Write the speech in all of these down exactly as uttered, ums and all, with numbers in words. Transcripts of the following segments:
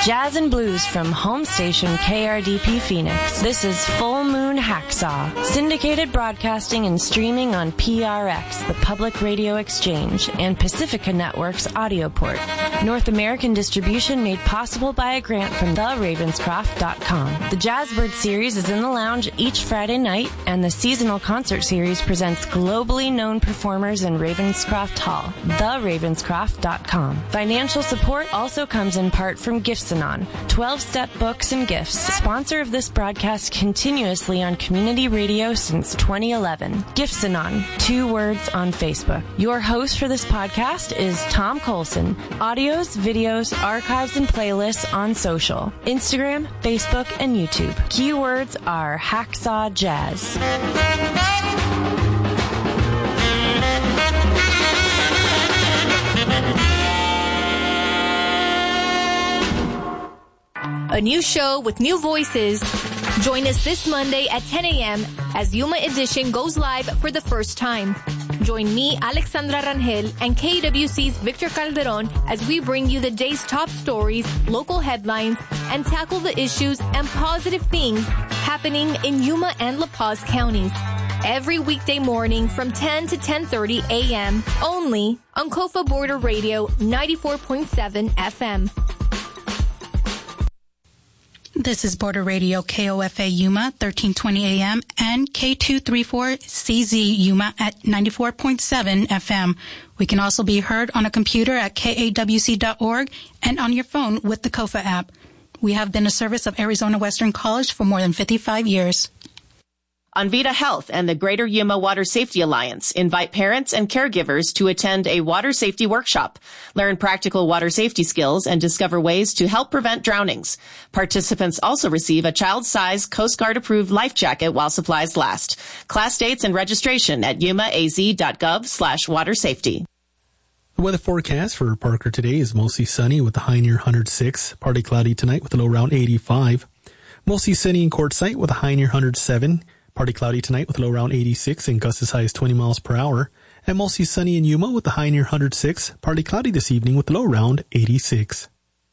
Jazz and blues from home station K R D P Phoenix. This is Full Moon Hacksaw. Syndicated broadcasting and streaming on P R X, the Public Radio Exchange, and Pacifica Network's audio port. North American distribution made possible by a grant from the ravenscroft dot com. The Jazzbird series is in the lounge each Friday night, and the seasonal concert series presents globally known performers in Ravenscroft Hall. the ravenscroft dot com. Financial support also comes in part from Gifts-Anon, twelve-step books and gifts, sponsor of this broadcast continuously on community radio since twenty eleven. Gifts-Anon, two words on Facebook. Your host for this podcast is Tom Colson. Audios, videos, archives, and playlists on social, Instagram, Facebook, and YouTube. Keywords are Hacksaw Jazz. A new show with new voices. Join us this Monday at ten a.m. as Yuma Edition goes live for the first time. Join me, Alexandra Rangel, and K W C's Victor Calderon as we bring you the day's top stories, local headlines, and tackle the issues and positive things happening in Yuma and La Paz counties. Every weekday morning from ten to ten thirty a.m. only on Kofa Border Radio ninety-four point seven F M. This is Border Radio K O F A Yuma, thirteen twenty A M, and K two thirty-four C Z Yuma at ninety-four point seven F M. We can also be heard on a computer at K A W C dot org and on your phone with the Kofa app. We have been a service of Arizona Western College for more than fifty-five years. Envita Health and the Greater Yuma Water Safety Alliance invite parents and caregivers to attend a water safety workshop, learn practical water safety skills, and discover ways to help prevent drownings. Participants also receive a child-sized Coast Guard-approved life jacket while supplies last. Class dates and registration at yumaaz.gov slash water safety. The weather forecast for Parker today is mostly sunny with a high near one hundred six, partly cloudy tonight with a low around eighty-five. Mostly sunny in Quartzsite with a high near one hundred seven. Partly cloudy tonight with a low around eighty-six and gusts as high as twenty miles per hour. And mostly sunny in Yuma with a high near one hundred six. Partly cloudy this evening with a low around eighty-six.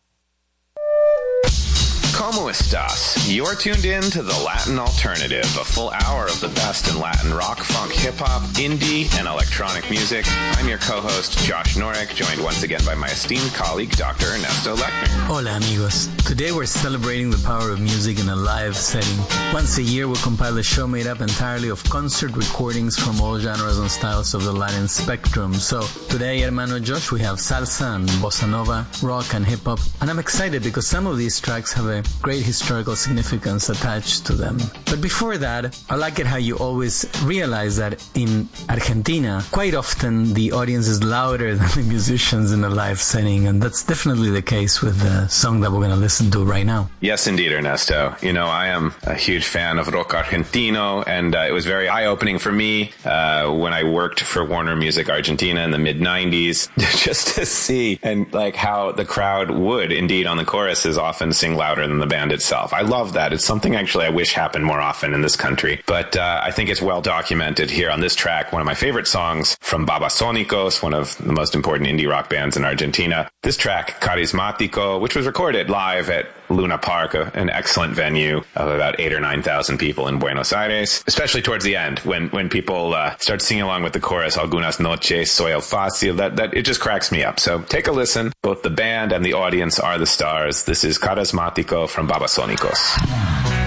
Como estas? You're tuned in to The Latin Alternative, a full hour of the best in Latin rock, funk, hip-hop, indie, and electronic music. I'm your co-host, Josh Norek, joined once again by my esteemed colleague, Doctor Ernesto Lechner. Hola, amigos. Today we're celebrating the power of music in a live setting. Once a year, we'll compile a show made up entirely of concert recordings from all genres and styles of the Latin spectrum. So, today, hermano Josh, we have salsa and bossa nova, rock and hip-hop. And I'm excited because some of these tracks have a great historical significance attached to them. But before that, I like it how you always realize that in Argentina, quite often the audience is louder than the musicians in a live setting, and that's definitely the case with the song that we're going to listen to right now. Yes, indeed, Ernesto. You know, I am a huge fan of rock argentino, and uh, it was very eye-opening for me uh, when I worked for Warner Music Argentina in the mid nineties, just to see and like how the crowd would indeed on the choruses often sing louder than the band itself. I love that. It's something actually I wish happened more often in this country. But uh, I think it's well documented here on this track, one of my favorite songs from Babasónicos, one of the most important indie rock bands in Argentina. This track, Carismático, which was recorded live at Luna Park, an excellent venue of about eight or nine thousand people in Buenos Aires, especially towards the end when when people uh, start singing along with the chorus, Algunas noches soy el fácil. That that it just cracks me up. So take a listen. Both the band and the audience are the stars. This is Carismático from Babasónicos.